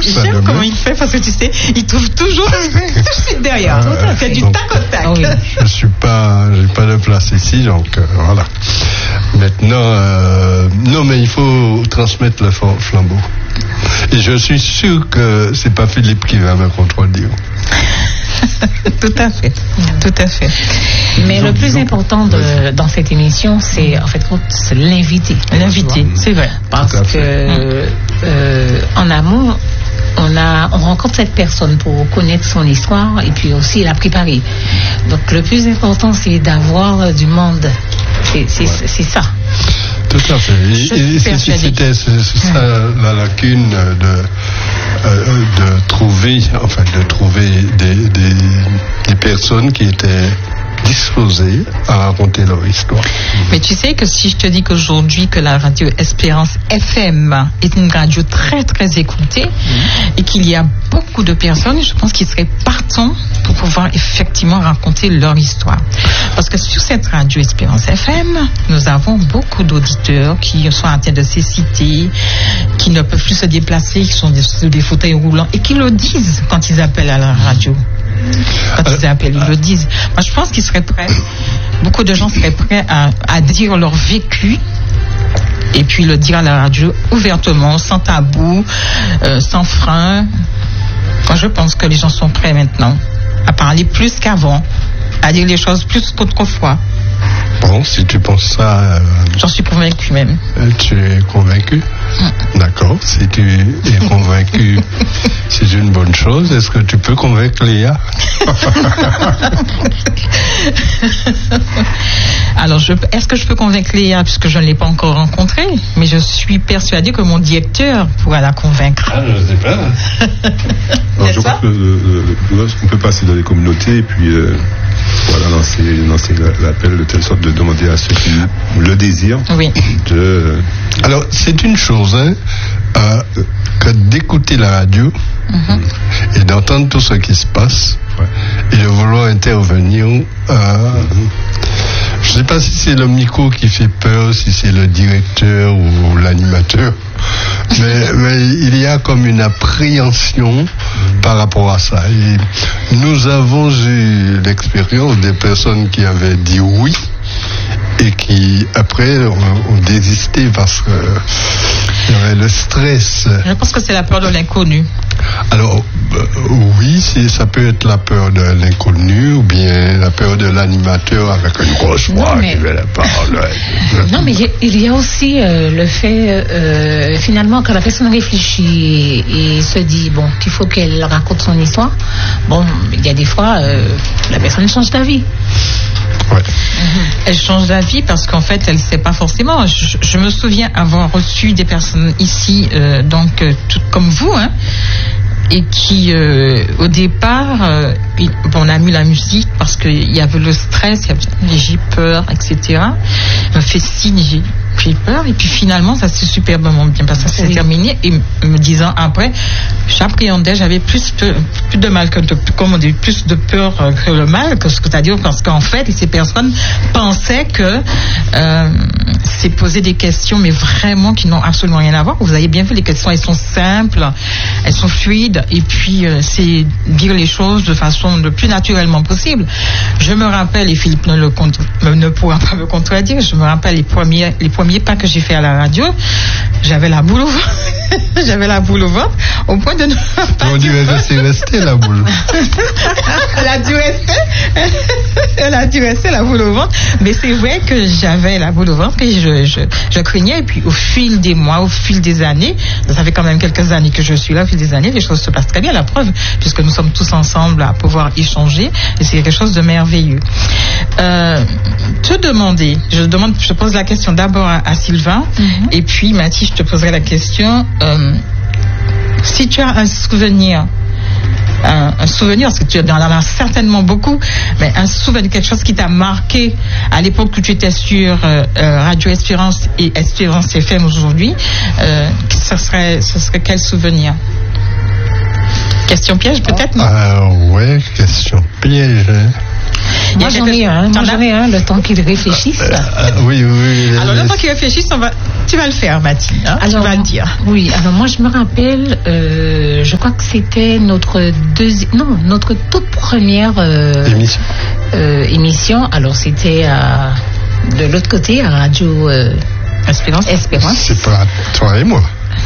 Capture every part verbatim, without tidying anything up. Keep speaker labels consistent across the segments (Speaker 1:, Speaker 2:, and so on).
Speaker 1: J'aime comment il fait parce que tu sais, il trouve toujours tout de suite derrière. Euh, c'est du tac au tac.
Speaker 2: Oui. Je suis pas, j'ai pas de place ici, donc euh, voilà. Maintenant, euh, non, mais il faut transmettre le flambeau. Et je suis sûr que c'est pas Philippe qui va me contredire.
Speaker 1: Tout à fait, tout à fait.
Speaker 3: Mais le plus important de, dans cette émission, c'est en fait c'est l'invité.
Speaker 1: L'invité, c'est vrai.
Speaker 3: Parce que euh, en amont, on a, on rencontre cette personne pour connaître son histoire et puis aussi la préparer. Donc le plus important, c'est d'avoir du monde. C'est, c'est, ouais. c'est ça.
Speaker 2: Tout à fait. Et, et c'est, c'était c'est, c'est ça la lacune de, euh, de trouver, enfin de trouver des, des, des personnes qui étaient disposées à raconter leur histoire.
Speaker 1: Mais tu sais que si je te dis qu'aujourd'hui que la radio Espérance F M est une radio très très écoutée mmh. et qu'il y a beaucoup de personnes, je pense qu'ils seraient partants pour pouvoir effectivement raconter leur histoire. Parce que sur cette radio Espérance F M, nous avons beaucoup d'auditeurs qui sont atteints de cécité, qui ne peuvent plus se déplacer, qui sont sur des fauteuils roulants et qui le disent quand ils appellent à la radio. Quand ils appellent, ils le disent. Moi, je pense qu'ils seraient prêts, beaucoup de gens seraient prêts à, à dire leur vécu et puis le dire à la radio ouvertement, sans tabou, euh, sans frein. Moi, je pense que les gens sont prêts maintenant à parler plus qu'avant, à dire les choses plus qu'autrefois.
Speaker 2: Bon, si tu penses ça... Euh,
Speaker 1: J'en suis convaincu même.
Speaker 2: Euh, tu es convaincu ? Mmh. D'accord. Si tu es convaincu, c'est une bonne chose. Est-ce que tu peux convaincre Léa ?
Speaker 1: Alors, je, est-ce que je peux convaincre Léa, puisque je ne l'ai pas encore rencontrée, mais je suis persuadée que mon directeur pourra la convaincre.
Speaker 2: Ah, je ne sais pas.
Speaker 4: Alors, je crois que euh, euh, on peut passer dans les communautés et puis... Euh, Voilà, lancer, lancer l'appel de telle sorte de demander à ceux qui le désirent.
Speaker 1: Oui.
Speaker 4: De...
Speaker 2: Alors, c'est une chose, hein, euh, que d'écouter la radio mm-hmm. et d'entendre tout ce qui se passe ouais. et de vouloir intervenir. Euh, mm-hmm. Je ne sais pas si c'est le micro qui fait peur, si c'est le directeur ou l'animateur. Mais, mais il y a comme une appréhension par rapport à ça. Et nous avons eu l'expérience des personnes qui avaient dit oui et qui après ont, ont désisté parce que il y avait le stress.
Speaker 1: Je pense que c'est la peur de l'inconnu.
Speaker 2: Alors euh, oui, c'est, ça peut être la peur de l'inconnu ou bien la peur de l'animateur avec une grosse voix mais... qui veut la parole.
Speaker 3: Non, mais il y a aussi euh, le fait euh, finalement quand la personne réfléchit et, et se dit bon qu'il faut qu'elle raconte son histoire. Bon, il y a des fois euh, la personne change d'avis.
Speaker 2: Ouais.
Speaker 1: Elle change d'avis parce qu'en fait, elle ne sait pas forcément. Je, je me souviens avoir reçu des personnes ici, euh, donc euh, tout comme vous, hein, et qui, euh, au départ, euh, bon, on a mis la musique parce qu'il y avait le stress, il y avait j'ai peur, et cetera. Elle me fait signe, j'ai, j'ai peur, et puis finalement, ça s'est superbement bien passé, ça s'est oui. terminé, et me disant après, j'appréhendais, j'avais plus de, plus de mal que de, comment on dit, plus de peur que le mal, que ce que c'est-à-dire parce qu'en fait, ces personnes pensaient que euh, c'est poser des questions, mais vraiment qui n'ont absolument rien à voir. Vous avez bien vu, les questions, elles sont simples, elles sont fluides, et puis euh, c'est dire les choses de façon le plus naturellement possible. Je me rappelle, et Philippe ne, le, ne pourra pas me contredire, je me rappelle les premiers, les premiers pas que j'ai fait à la radio, j'avais la boule au ventre, j'avais la boule au ventre, au point de ne pas...
Speaker 2: On dirait que c'est resté la boule.
Speaker 1: Elle a dû rester, elle a dû rester la boule au ventre, mais c'est vrai que j'avais la boule au ventre et je, je, je craignais, et puis au fil des mois, au fil des années, ça fait quand même quelques années que je suis là, au fil des années, les choses se passent très bien, la preuve, puisque nous sommes tous ensemble à pouvoir échanger, et c'est quelque chose de merveilleux. Euh, te demander, je demande, je pose la question d'abord à, à Sylvain, mm-hmm. et puis Mathis, je te poserai la question, euh, si tu as un souvenir, un, un souvenir, parce que tu en as certainement beaucoup, mais un souvenir, quelque chose qui t'a marqué à l'époque où tu étais sur euh, Radio Espérance et Espérance F M aujourd'hui, euh, ce serait, ce serait quel souvenir? Question piège peut-être, non?
Speaker 2: Ah ouais, question piège. Hein.
Speaker 3: Moi, j'en ai un. Moi, j'en ai un, le temps qu'il réfléchisse.
Speaker 2: Euh, euh, oui, oui.
Speaker 1: Alors, le temps qu'il réfléchisse, on va... tu vas le faire, Mathilde. Hein, alors, tu vas le dire.
Speaker 3: Oui, alors moi, je me rappelle, euh, je crois que c'était notre deuxième... Non, notre toute première... Euh,
Speaker 2: émission.
Speaker 3: Euh, émission. Alors, c'était à... de l'autre côté, à Radio... Euh,
Speaker 1: Espérance.
Speaker 3: Espérance.
Speaker 2: C'est pas toi et moi.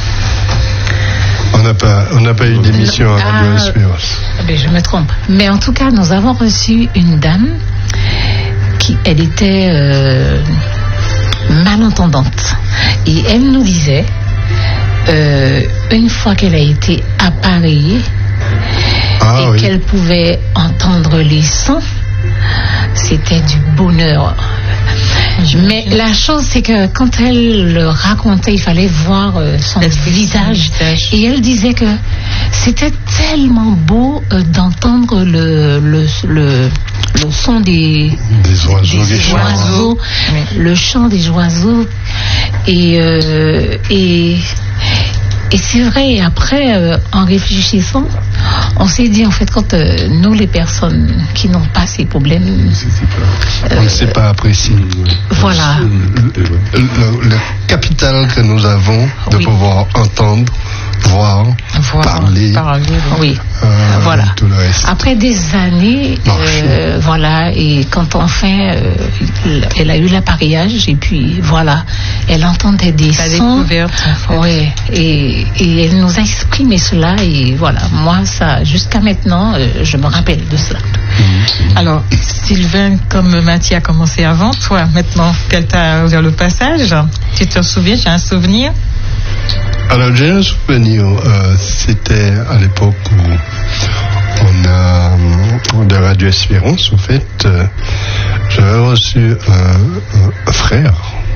Speaker 2: On n'a pas, on n'a pas eu d'émission à Radio
Speaker 3: ah,
Speaker 2: Espérance.
Speaker 3: Ben, je me trompe. Mais en tout cas, nous avons reçu une dame qui, elle était euh, malentendante. Et elle nous disait, euh, une fois qu'elle a été appareillée
Speaker 2: ah,
Speaker 3: et
Speaker 2: oui.
Speaker 3: qu'elle pouvait entendre les sons, c'était du bonheur. Mais la chose, c'est que quand elle le racontait, il fallait voir euh, son visage. Et elle disait que c'était tellement beau euh, d'entendre le, le, le, le son des,
Speaker 2: des oiseaux,
Speaker 3: des
Speaker 2: des
Speaker 3: oiseaux oui. Le chant des oiseaux. Et, euh, et, et c'est vrai, après, euh, en réfléchissant, on s'est dit, en fait, quand euh, nous, les personnes qui n'ont pas ces problèmes...
Speaker 2: Euh, on ne sait pas apprécier.
Speaker 3: Voilà.
Speaker 2: Le, le, le capital que nous avons de oui. pouvoir entendre, voir, voir parler.
Speaker 3: parler oui. Euh, voilà. Tout le reste. Après des années, euh, voilà, et quand enfin, euh, elle a eu l'appareillage, et puis voilà, elle entendait des
Speaker 1: La
Speaker 3: sons.
Speaker 1: Découverte.
Speaker 3: Oui, et, et elle nous a exprimé cela, et voilà, moi, ça, jusqu'à maintenant, euh, je me rappelle de cela.
Speaker 1: Mmh. Alors, Sylvain, comme Mathieu a commencé avant, toi, maintenant qu'elle t'a ouvert le passage, tu te souviens, j'ai un souvenir?
Speaker 2: Alors, j'ai un souvenir, euh, c'était à l'époque où on a, de Radio Espérance, en fait, euh, j'avais reçu un, un frère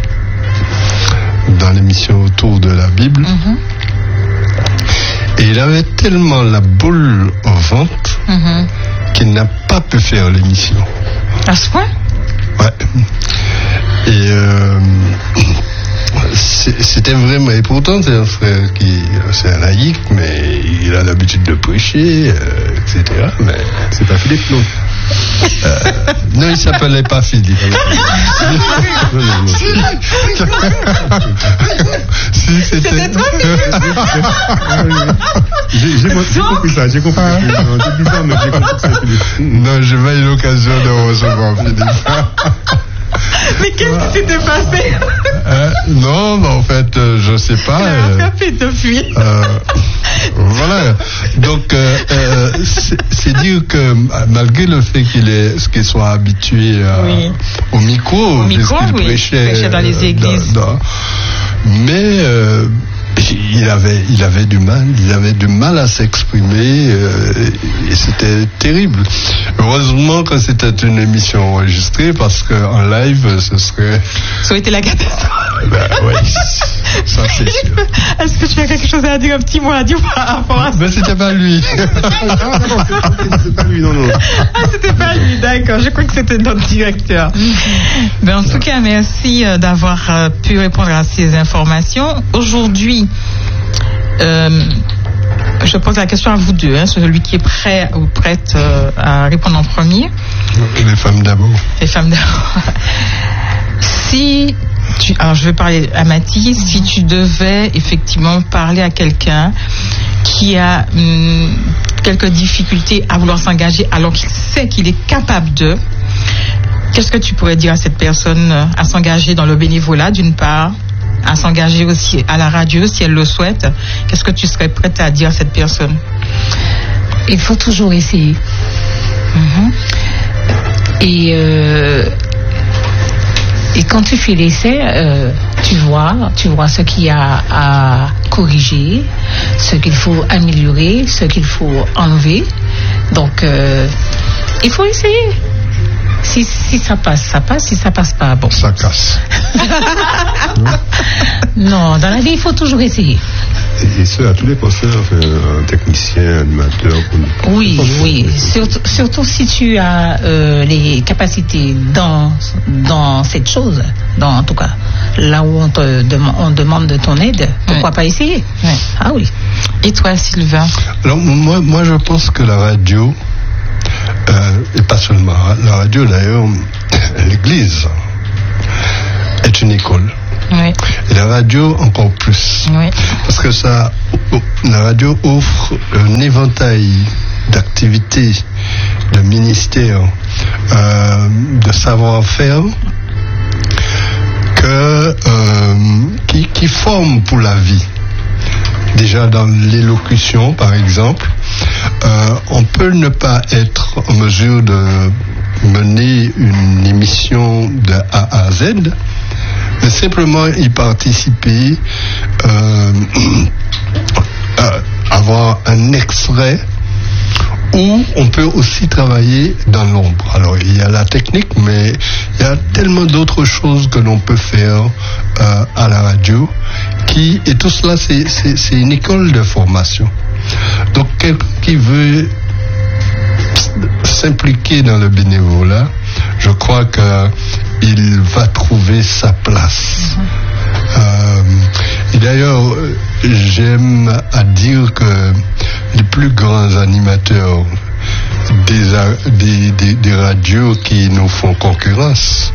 Speaker 2: dans l'émission Autour de la Bible. Mm-hmm. Et il avait tellement la boule au ventre mm-hmm. qu'il n'a pas pu faire l'émission.
Speaker 1: À ce point?
Speaker 2: Ouais. Et euh, c'était vraiment... Et pourtant, c'est un frère qui... C'est un laïc, mais il a l'habitude de prêcher, euh, et cetera. Mais
Speaker 4: c'est pas Philippe, non?
Speaker 2: Euh, non, il s'appelait pas Philippe.
Speaker 1: Si, c'était toi.
Speaker 4: J'ai, j'ai, j'ai compris ça, j'ai compris. C'est bizarre, mais j'ai compris ça, Philippe.
Speaker 2: Non, j'ai pas eu l'occasion de recevoir Philippe.
Speaker 1: Mais qu'est-ce qui s'était passé?
Speaker 2: euh, Non, mais en fait, euh, je sais pas.
Speaker 1: Il a attrapé depuis.
Speaker 2: Euh, voilà. Donc, euh, euh, c'est, c'est dire que malgré le fait qu'il est, qu'il soit habitué à, oui. au micro,
Speaker 1: au micro
Speaker 2: puisqu'il
Speaker 1: oui.
Speaker 2: prêchait,
Speaker 1: prêchait dans les églises,
Speaker 2: dans, dans, mais euh, il avait, il avait du mal, il avait du mal à s'exprimer, euh, et c'était terrible. Heureusement que c'était une émission enregistrée, parce qu'en live, ce serait...
Speaker 1: Ça aurait été la catastrophe.
Speaker 2: Ben oui, ça c'est sûr.
Speaker 1: Est-ce que tu as quelque chose à dire, un petit mot à dire par rapport à ça?
Speaker 2: Ben c'était pas lui.
Speaker 4: C'était pas lui, non, non.
Speaker 1: Ah, c'était pas lui, d'accord. Je crois que c'était notre directeur. Ben, en tout cas, merci d'avoir pu répondre à ces informations. Aujourd'hui, euh, je pose la question à vous deux, hein, celui qui est prêt ou prête euh, à répondre en premier.
Speaker 2: Les femmes d'abord.
Speaker 1: Les femmes d'abord. Si tu, alors je vais parler à Mathilde, si tu devais effectivement parler à quelqu'un qui a hum, quelques difficultés à vouloir s'engager alors qu'il sait qu'il est capable de, qu'est-ce que tu pourrais dire à cette personne à s'engager dans le bénévolat d'une part, à s'engager aussi à la radio si elle le souhaite? Qu'est-ce que tu serais prête à dire à cette personne?
Speaker 3: Il faut toujours essayer. Mm-hmm. Et, euh, et quand tu fais l'essai, euh, tu vois, tu vois ce qu'il y a à corriger, ce qu'il faut améliorer, ce qu'il faut enlever. Donc, euh, il faut essayer. Si, si ça passe, ça passe. Si ça passe pas, bon.
Speaker 2: Ça casse.
Speaker 3: Non, dans la vie, il faut toujours essayer.
Speaker 4: Et, et ce, à tous les postes, enfin, un technicien, animateur.
Speaker 3: Oui, oui. Surtout, surtout si tu as euh, les capacités dans, dans cette chose, dans, en tout cas, là où on te dem- on demande de ton aide, pourquoi ouais. pas essayer? Ouais. Ah oui.
Speaker 1: Et toi, Sylvain?
Speaker 2: Alors, moi, moi, je pense que la radio euh, et pas seulement la radio d'ailleurs, l'Église est une école.
Speaker 1: Oui.
Speaker 2: Et la radio encore plus.
Speaker 1: Oui.
Speaker 2: Parce que ça, la radio offre un éventail d'activités, de ministères, euh, de savoir-faire que, euh, qui, qui forment pour la vie. Déjà dans l'élocution, par exemple, euh, on peut ne pas être en mesure de mener une émission de A à Z, mais simplement y participer, euh, euh, avoir un extrait, ou on peut aussi travailler dans l'ombre. Alors il y a la technique, mais il y a tellement d'autres choses que l'on peut faire euh, à la radio, qui, et tout cela c'est, c'est, c'est une école de formation. Donc quelqu'un qui veut s'impliquer dans le bénévolat, je crois qu'il va trouver sa place. Mm-hmm. Euh, et d'ailleurs, j'aime à dire que les plus grands animateurs des, des, des, des radios qui nous font concurrence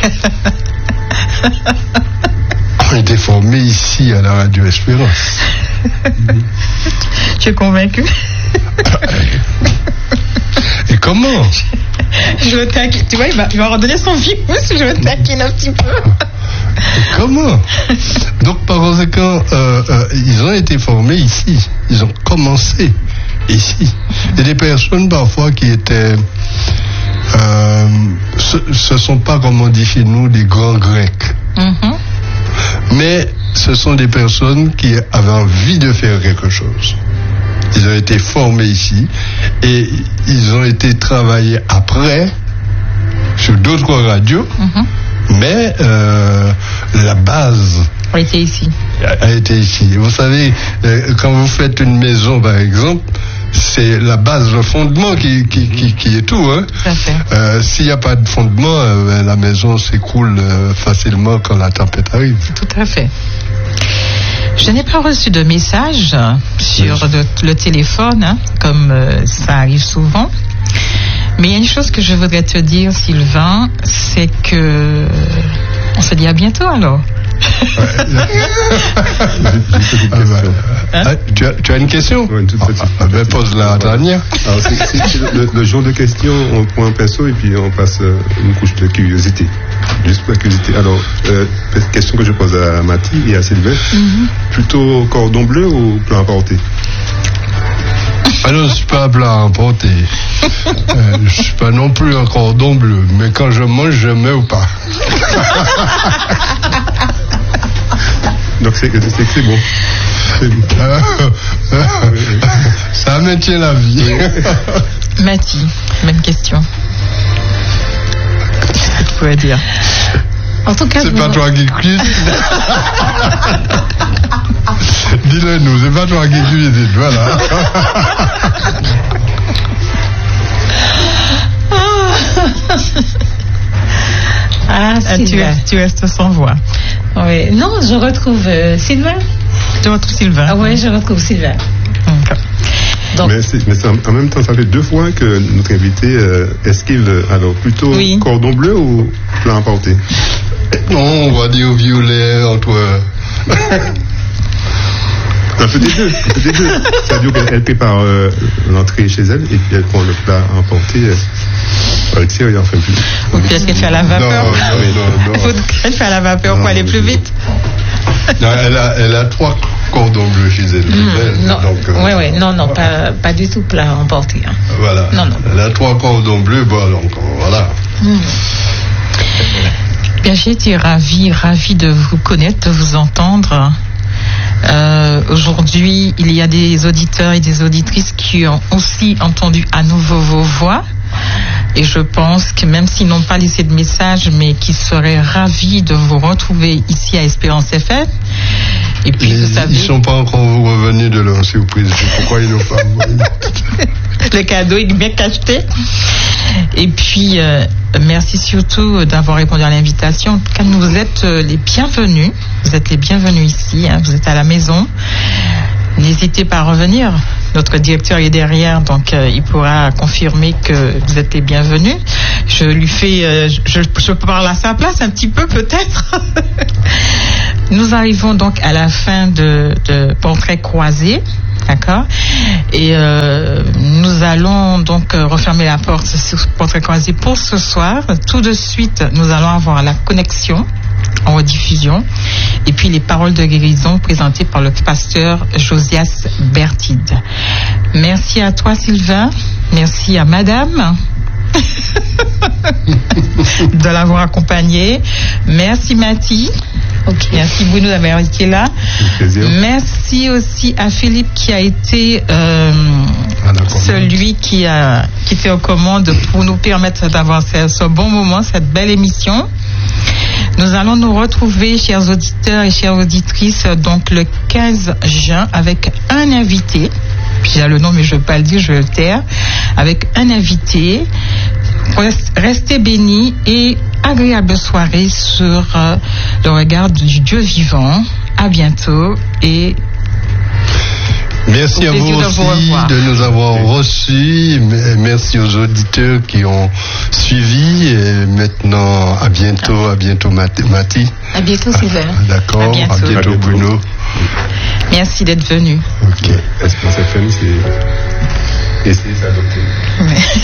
Speaker 2: ont été formés ici à la Radio Espérance.
Speaker 1: Tu es convaincu?
Speaker 2: Et comment?
Speaker 1: Je le taquine. Tu vois, il va, il va redonner son virus, je le taquine un petit peu.
Speaker 2: Et comment? Donc, par conséquent, euh, euh, ils ont été formés ici. Ils ont commencé ici. Il y a des personnes parfois qui étaient... Euh, ce ne sont pas, comme on dit chez nous, des grands grecs. Mm-hmm. Mais ce sont des personnes qui avaient envie de faire quelque chose. Ils ont été formés ici et ils ont été travaillés après sur d'autres radios, mm-hmm. mais euh, la base
Speaker 1: a été ici.
Speaker 2: A, a été ici. Vous savez, euh, quand vous faites une maison, par exemple, c'est la base, le fondement qui, qui, qui, qui est tout. Hein.
Speaker 1: Tout à fait.
Speaker 2: Euh, s'il n'y a pas de fondement, euh, la maison s'écroule euh, facilement quand la tempête arrive.
Speaker 1: Tout à fait. Je n'ai pas reçu de message sur oui. le, le téléphone, hein, comme euh, ça arrive souvent. Mais il y a une chose que je voudrais te dire, Sylvain, c'est que on se dit à bientôt alors.
Speaker 2: Ouais. J'ai une question. Hein? Ah, tu, as, tu as une question?
Speaker 4: Oui, une toute petite.
Speaker 2: Ah, ben, pose la dernière.
Speaker 4: Alors, c'est, c'est le, le genre de questions, on prend un pinceau et puis on passe une couche de curiosité. Juste pour la curiosité. Alors, euh, question que je pose à Mathie et à Sylvain. Mm-hmm. Plutôt cordon bleu ou plat emporté?
Speaker 2: Ah non, je ne suis pas un plat emporté. euh, je ne suis pas non plus un cordon bleu. Mais quand je mange, je mets ou pas.
Speaker 4: Donc c'est, c'est, c'est, c'est bon. C'est bon. Euh,
Speaker 2: euh, ça maintient la vie.
Speaker 1: Mathie, même question. Qu'est-ce que tu pourrais dire?
Speaker 3: En tout cas,
Speaker 2: c'est pas toi qui cuisine. Dis-le nous, c'est pas toi qui cuisine, voilà.
Speaker 3: Ah,
Speaker 1: ah tu, tu restes sans voix.
Speaker 3: Oui. Non, je retrouve euh, Sylvain.
Speaker 1: Tu retrouves Sylvain?
Speaker 3: Ah oui, je retrouve Sylvain.
Speaker 1: Okay.
Speaker 4: Donc, mais, c'est, mais c'est en, en même temps, ça fait deux fois que notre invité euh, esquive. Alors, plutôt oui. Cordon bleu ou plat emporté?
Speaker 2: Non, on va dire violet entre...
Speaker 4: Un peu des deux, un peu des deux. C'est-à-dire qu'elle prépare euh, l'entrée chez elle et puis elle prend le plat emporté euh, à l'extérieur. Enfin, plus.
Speaker 1: Ou puis est-ce qu'elle fait à la vapeur?
Speaker 2: Non, non, non.
Speaker 1: Il faut qu'elle fait à la vapeur non, pour aller plus vite.
Speaker 2: Non, elle a, elle a trois cordons bleus chez elle.
Speaker 3: Mmh, elle non, donc, euh, oui, oui, non, non, pas, pas du tout plat emporté. Hein.
Speaker 2: Voilà.
Speaker 3: Non, non.
Speaker 2: Elle a trois cordons bleus, bon, donc voilà. Mmh.
Speaker 1: Bien, j'ai été ravie, ravie de vous connaître, de vous entendre. Euh, aujourd'hui, il y a des auditeurs et des auditrices qui ont aussi entendu à nouveau vos voix. Et je pense que même s'ils n'ont pas laissé de message, mais qu'ils seraient ravis de vous retrouver ici à Espérance F M. Et puis,
Speaker 2: ils,
Speaker 1: vous savez...
Speaker 2: Ils ne sont pas encore revenus de leur surprise. Pourquoi ils n'ont pas
Speaker 1: le cadeau est bien cacheté. Et puis, euh, merci surtout d'avoir répondu à l'invitation. En tout cas, vous êtes les bienvenus. Vous êtes les bienvenus ici. Hein. Vous êtes à la maison. N'hésitez pas à revenir. notre directeur est derrière, donc euh, il pourra confirmer que vous êtes les bienvenus. Je lui fais, euh, je, je parle à sa place un petit peu peut-être. Nous arrivons donc à la fin de, de Portrait croisé. D'accord. Et euh, nous allons donc euh, refermer la porte sur Portrait croisé pour ce soir. Tout de suite, nous allons avoir la connexion en rediffusion et puis les paroles de guérison présentées par le pasteur Josias Bertide. Merci à toi, Sylvain. Merci à Madame de l'avoir accompagné. Merci Mathie. Okay. Merci Bruno d'avoir été là. Merci aussi à Philippe qui a été euh, celui qui, a, qui était aux commandes pour nous permettre d'avoir ce, ce bon moment, cette belle émission. Nous allons nous retrouver, chers auditeurs et chères auditrices, donc le quinze juin avec un invité. Puis j'ai le nom, mais je ne vais pas le dire, je vais le taire. Avec un invité. Restez bénis et agréable soirée sur euh, le regard du Dieu vivant. À bientôt et
Speaker 2: merci à vous aussi de nous avoir reçus. Merci aux auditeurs qui ont suivi. Et maintenant, à bientôt, à bientôt Mathie.
Speaker 3: À bientôt Sylvain.
Speaker 2: Ah, d'accord, à bientôt, à bientôt Bruno.
Speaker 1: Merci d'être venu.
Speaker 2: Ok.
Speaker 4: Est-ce que cette famille, c'est... Et c'est ça.